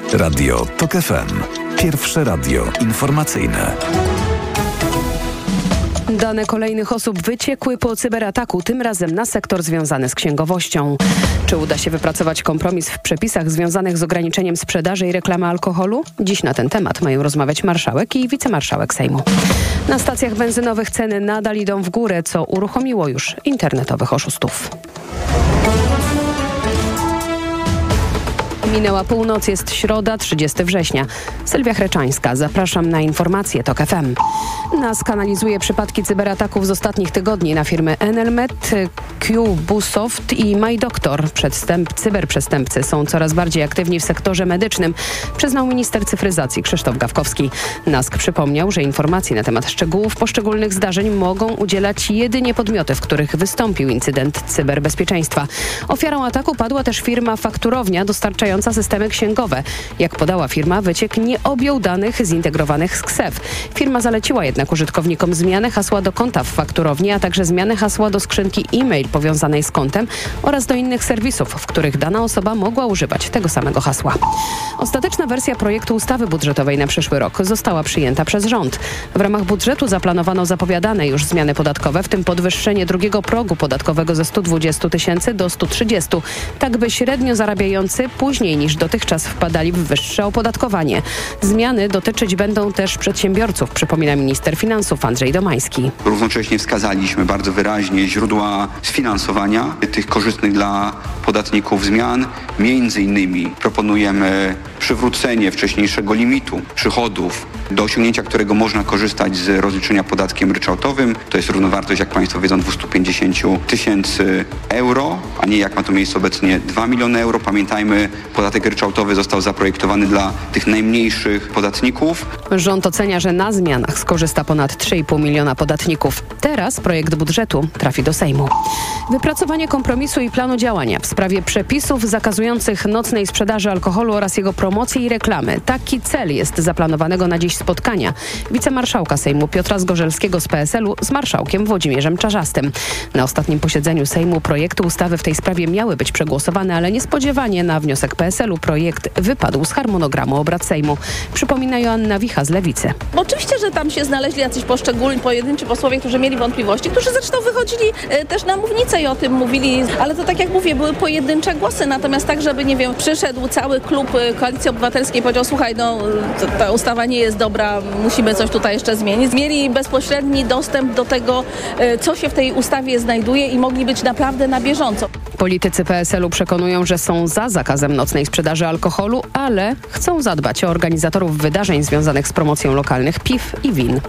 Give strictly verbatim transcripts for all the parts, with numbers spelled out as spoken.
Radio TOK F M. Pierwsze radio informacyjne. Dane kolejnych osób wyciekły po cyberataku, tym razem na sektor związany z księgowością. Czy uda się wypracować kompromis w przepisach związanych z ograniczeniem sprzedaży i reklamy alkoholu? Dziś na ten temat mają rozmawiać marszałek i wicemarszałek Sejmu. Na stacjach benzynowych ceny nadal idą w górę, co uruchomiło już internetowych oszustów. Minęła północ, jest środa, trzydziestego września. Sylwia Chreczańska, zapraszam na informacje TOK F M. NASK analizuje przypadki cyberataków z ostatnich tygodni na firmy Enelmet, Cubusoft i MyDoctor. Przestęp, cyberprzestępcy są coraz bardziej aktywni w sektorze medycznym, przyznał minister cyfryzacji Krzysztof Gawkowski. NASK przypomniał, że informacji na temat szczegółów poszczególnych zdarzeń mogą udzielać jedynie podmioty, w których wystąpił incydent cyberbezpieczeństwa. Ofiarą ataku padła też firma Fakturownia dostarczająca systemy księgowe. Jak podała firma, wyciek nie objął danych zintegrowanych z K S E F. Firma zaleciła jednak użytkownikom zmianę hasła do konta w fakturowni, a także zmianę hasła do skrzynki e-mail powiązanej z kontem oraz do innych serwisów, w których dana osoba mogła używać tego samego hasła. Ostateczna wersja projektu ustawy budżetowej na przyszły rok została przyjęta przez rząd. W ramach budżetu zaplanowano zapowiadane już zmiany podatkowe, w tym podwyższenie drugiego progu podatkowego ze stu dwudziestu tysięcy do stu trzydziestu, tak by średnio zarabiający później niż dotychczas wpadali w wyższe opodatkowanie. Zmiany dotyczyć będą też przedsiębiorców, przypomina minister finansów Andrzej Domański. Równocześnie wskazaliśmy bardzo wyraźnie źródła sfinansowania tych korzystnych dla podatników zmian. Między innymi proponujemy przywrócenie wcześniejszego limitu przychodów, do osiągnięcia którego można korzystać z rozliczenia podatkiem ryczałtowym. To jest równowartość, jak Państwo wiedzą, dwieście pięćdziesiąt tysięcy euro, a nie jak ma to miejsce obecnie dwa miliony euro. Pamiętajmy, podatek ryczałtowy został zaprojektowany dla tych najmniejszych podatników. Rząd ocenia, że na zmianach skorzysta ponad trzy i pół miliona podatników. Teraz projekt budżetu trafi do Sejmu. Wypracowanie kompromisu i planu działania w sprawie przepisów zakazujących nocnej sprzedaży alkoholu oraz jego promocji i reklamy. Taki cel jest zaplanowanego na dziś spotkania wicemarszałka Sejmu Piotra Zgorzelskiego z P S L u z marszałkiem Włodzimierzem Czarzastym. Na ostatnim posiedzeniu Sejmu projekty ustawy w tej sprawie miały być przegłosowane, ale niespodziewanie na wniosek P S L u projekt wypadł z harmonogramu obrad Sejmu. Przypomina Joanna Wicha z Lewicy. Oczywiście, że tam się znaleźli jacyś poszczególni, pojedynczy posłowie, którzy mieli wątpliwości, którzy zresztą wychodzili e, też na mównicę i o tym mówili, ale to tak jak mówię, były pojedyncze głosy, natomiast tak, żeby, nie wiem, przyszedł cały klub Koalicji Obywatelskiej i powiedział, słuchaj, no ta ustawa nie jest dobra, musimy coś tutaj jeszcze zmienić. Mieli bezpośredni dostęp do tego, e, co się w tej ustawie znajduje i mogli być naprawdę na bieżąco. Politycy P S L u przekonują, że są za zakazem nocnej sprzedaży alkoholu, ale chcą zadbać o organizatorów wydarzeń związanych z promocją lokalnych piw i win.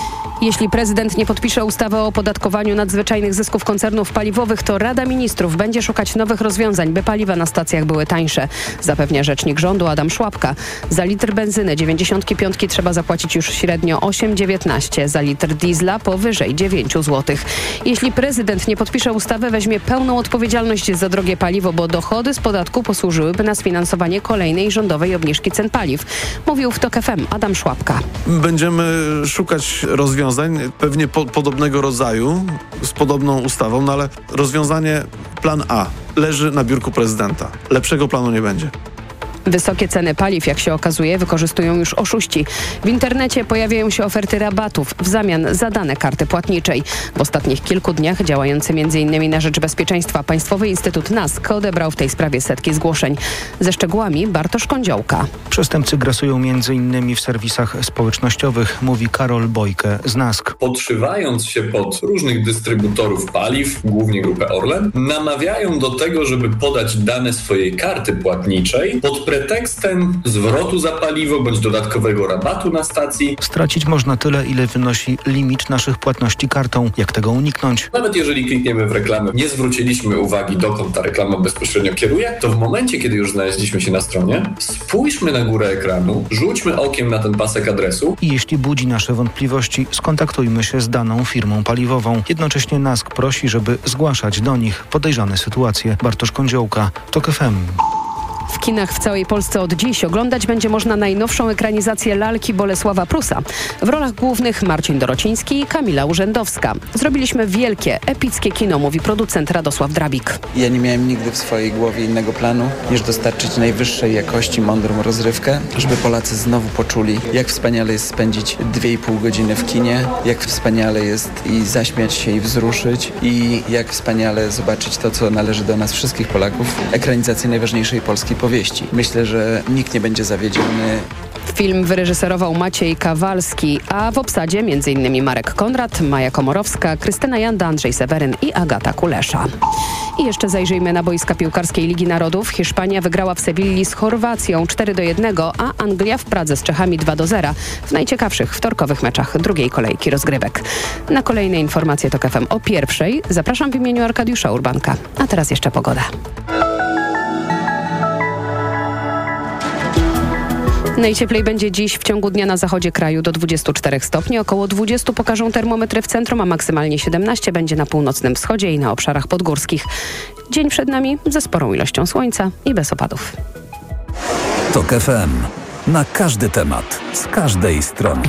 Jeśli prezydent nie podpisze ustawy o opodatkowaniu nadzwyczajnych zysków koncernów paliwowych, to Rada Ministrów będzie szukać nowych rozwiązań, by paliwa na stacjach były tańsze, zapewnia rzecznik rządu Adam Szłapka. Za litr benzyny dziewięćdziesiątki piątki trzeba zapłacić już średnio osiem dziewiętnaście, za litr diesla powyżej dziewięć złotych. Jeśli prezydent nie podpisze ustawy, weźmie pełną odpowiedzialność za drogie paliwo, bo dochody z podatku posłużyłyby na sfinansowanie kolejnej rządowej obniżki cen paliw. Mówił w TOK F M Adam Szłapka. Będziemy szukać rozwiązań pewnie po, podobnego rodzaju, z podobną ustawą, no ale rozwiązanie plan A leży na biurku prezydenta. Lepszego planu nie będzie. Wysokie ceny paliw, jak się okazuje, wykorzystują już oszuści. W internecie pojawiają się oferty rabatów w zamian za dane karty płatniczej. W ostatnich kilku dniach działający między innymi na rzecz bezpieczeństwa Państwowy Instytut NASK odebrał w tej sprawie setki zgłoszeń. Ze szczegółami Bartosz Kądziołka. Przestępcy grasują między innymi w serwisach społecznościowych, mówi Karol Bojke z NASK. Podszywając się pod różnych dystrybutorów paliw, głównie grupę Orlen, namawiają do tego, żeby podać dane swojej karty płatniczej pod pretekstem zwrotu za paliwo bądź dodatkowego rabatu na stacji. Stracić można tyle, ile wynosi limit naszych płatności kartą. Jak tego uniknąć? Nawet jeżeli klikniemy w reklamę, nie zwróciliśmy uwagi, dokąd ta reklama bezpośrednio kieruje, to w momencie, kiedy już znaleźliśmy się na stronie, spójrzmy na górę ekranu, rzućmy okiem na ten pasek adresu. I jeśli budzi nasze wątpliwości, skontaktujmy się z daną firmą paliwową. Jednocześnie NASK prosi, żeby zgłaszać do nich podejrzane sytuacje. Bartosz Kądziołka, TOK F M. W kinach w całej Polsce od dziś oglądać będzie można najnowszą ekranizację lalki Bolesława Prusa. W rolach głównych Marcin Dorociński i Kamila Urzędowska. Zrobiliśmy wielkie, epickie kino, mówi producent Radosław Drabik. Ja nie miałem nigdy w swojej głowie innego planu, niż dostarczyć najwyższej jakości, mądrą rozrywkę, żeby Polacy znowu poczuli, jak wspaniale jest spędzić dwie i pół godziny w kinie, jak wspaniale jest i zaśmiać się i wzruszyć i jak wspaniale zobaczyć to, co należy do nas wszystkich Polaków, ekranizację najważniejszej polskiej powieści. Myślę, że nikt nie będzie zawiedziony. Film wyreżyserował Maciej Kawalski, a w obsadzie m.in. Marek Konrad, Maja Komorowska, Krystyna Janda, Andrzej Seweryn i Agata Kulesza. I jeszcze zajrzyjmy na boiska piłkarskiej Ligi Narodów. Hiszpania wygrała w Sewilli z Chorwacją cztery do jednego, a Anglia w Pradze z Czechami dwa do zera w najciekawszych wtorkowych meczach drugiej kolejki rozgrywek. Na kolejne informacje TOK F M o pierwszej zapraszam w imieniu Arkadiusza Urbanka. A teraz jeszcze pogoda. Najcieplej będzie dziś w ciągu dnia na zachodzie kraju do dwudziestu czterech stopni. Około dwudziestu pokażą termometry w centrum, a maksymalnie siedemnaście będzie na północnym wschodzie i na obszarach podgórskich. Dzień przed nami ze sporą ilością słońca i bez opadów. TOK F M. Na każdy temat, z każdej strony.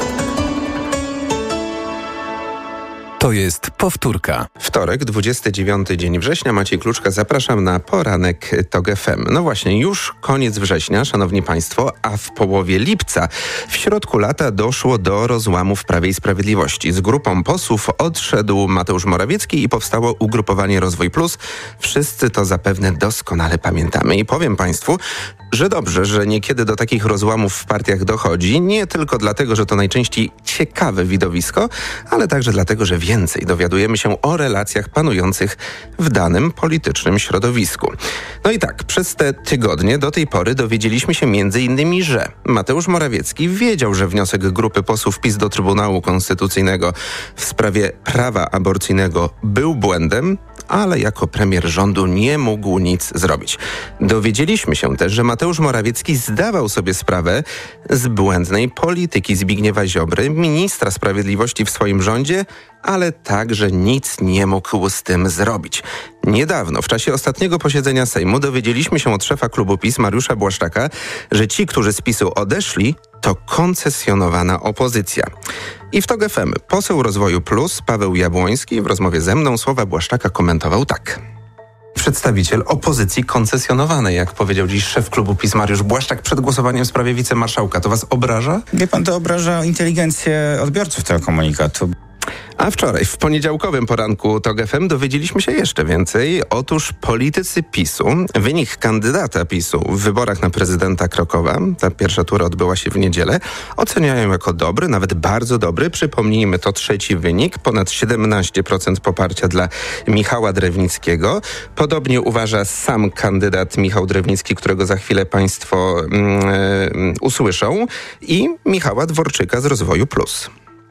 To jest powtórka. Wtorek, dwudziesty dziewiąty dzień września. Maciej Kluczka, zapraszam na poranek TOK F M. No właśnie, już koniec września, szanowni państwo, a w połowie lipca, w środku lata doszło do rozłamu w Prawie i Sprawiedliwości. Z grupą posłów odszedł Mateusz Morawiecki i powstało ugrupowanie Rozwój Plus. Wszyscy to zapewne doskonale pamiętamy. I powiem państwu, że dobrze, że niekiedy do takich rozłamów w partiach dochodzi. Nie tylko dlatego, że to najczęściej ciekawe widowisko, ale także dlatego, że więcej dowiadujemy się o relacjach panujących w danym politycznym środowisku. No i tak, przez te tygodnie do tej pory dowiedzieliśmy się między innymi, że Mateusz Morawiecki wiedział, że wniosek grupy posłów PiS do Trybunału Konstytucyjnego w sprawie prawa aborcyjnego był błędem, ale jako premier rządu nie mógł nic zrobić. Dowiedzieliśmy się też, że Mateusz Morawiecki zdawał sobie sprawę z błędnej polityki Zbigniewa Ziobry, ministra sprawiedliwości w swoim rządzie, ale także nic nie mógł z tym zrobić. Niedawno, w czasie ostatniego posiedzenia Sejmu, dowiedzieliśmy się od szefa klubu PiS Mariusza Błaszczaka, że ci, którzy z PiSu odeszli, to koncesjonowana opozycja. I w TOK F M poseł Rozwoju Plus Paweł Jabłoński w rozmowie ze mną słowa Błaszczaka komentował tak. Przedstawiciel opozycji koncesjonowanej, jak powiedział dziś szef klubu PiS Mariusz Błaszczak przed głosowaniem w sprawie wicemarszałka. To was obraża? Wie pan, to obraża inteligencję odbiorców tego komunikatu. A wczoraj, w poniedziałkowym poranku TOK F M dowiedzieliśmy się jeszcze więcej. Otóż politycy PiSu, wynik kandydata PiSu w wyborach na prezydenta Krakowa, ta pierwsza tura odbyła się w niedzielę, oceniają jako dobry, nawet bardzo dobry. Przypomnijmy, to trzeci wynik, ponad siedemnaście procent poparcia dla Michała Drewnickiego. Podobnie uważa sam kandydat Michał Drewnicki, którego za chwilę państwo mm, usłyszą, i Michała Dworczyka z Rozwoju Plus.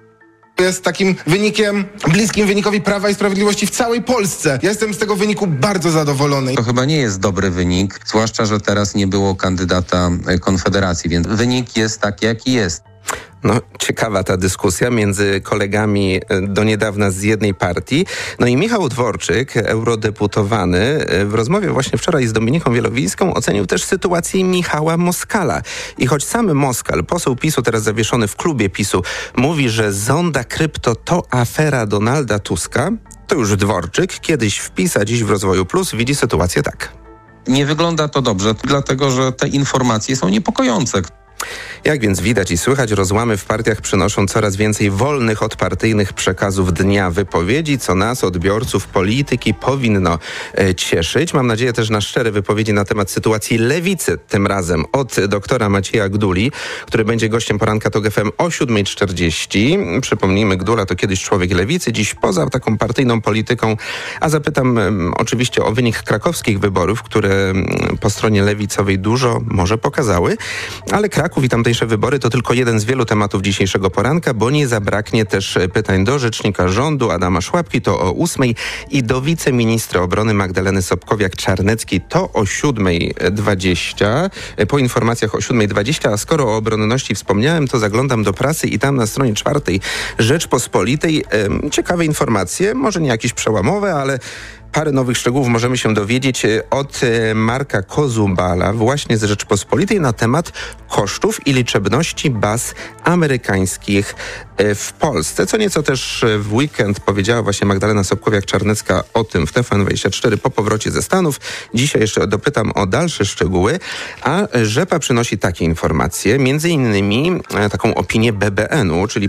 Jest takim wynikiem bliskim wynikowi Prawa i Sprawiedliwości w całej Polsce. Ja jestem z tego wyniku bardzo zadowolony. To chyba nie jest dobry wynik, zwłaszcza, że teraz nie było kandydata Konfederacji, więc wynik jest taki, jaki jest. No, ciekawa ta dyskusja między kolegami do niedawna z jednej partii. No i Michał Dworczyk, eurodeputowany, w rozmowie właśnie wczoraj z Dominiką Wielowiejską ocenił też sytuację Michała Moskala. I choć sam Moskal, poseł PiSu, teraz zawieszony w klubie PiSu, mówi, że zonda krypto to afera Donalda Tuska, to już Dworczyk, kiedyś w PiS, a dziś w Rozwoju Plus, widzi sytuację tak. Nie wygląda to dobrze, dlatego że te informacje są niepokojące. Jak więc widać i słychać, rozłamy w partiach przynoszą coraz więcej wolnych od partyjnych przekazów dnia wypowiedzi, co nas, odbiorców polityki, powinno e, cieszyć. Mam nadzieję też na szczere wypowiedzi na temat sytuacji lewicy, tym razem od doktora Macieja Gduli, który będzie gościem poranka TOK F M o siódma czterdzieści. Przypomnijmy, Gdula to kiedyś człowiek lewicy, dziś poza taką partyjną polityką, a zapytam e, oczywiście o wynik krakowskich wyborów, które e, po stronie lewicowej dużo może pokazały, ale Kraków i tamtejsze wybory to tylko jeden z wielu tematów dzisiejszego poranka, bo nie zabraknie też pytań do rzecznika rządu Adama Szłapki, to o ósmej, i do wiceministra obrony Magdaleny Sobkowiak-Czarneckiej to o siódma dwadzieścia. Po informacjach o siódma dwadzieścia, a skoro o obronności wspomniałem, to zaglądam do prasy i tam na stronie czwartej Rzeczpospolitej e, ciekawe informacje, może nie jakieś przełamowe, ale parę nowych szczegółów możemy się dowiedzieć od Marka Kozubala właśnie z Rzeczpospolitej na temat kosztów i liczebności baz amerykańskich w Polsce. Co nieco też w weekend powiedziała właśnie Magdalena Sobkowiak-Czarnecka o tym w T V N dwadzieścia cztery po powrocie ze Stanów. Dzisiaj jeszcze dopytam o dalsze szczegóły, a Rzepa przynosi takie informacje, między innymi taką opinię B B N u, czyli